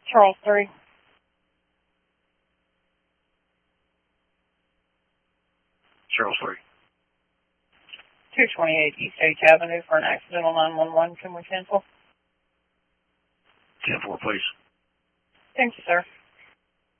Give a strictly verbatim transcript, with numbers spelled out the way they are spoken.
Charles three. Charles three. two twenty-eight East H Avenue for an accidental nine one one. Can we cancel? ten four, please. Thank you, sir.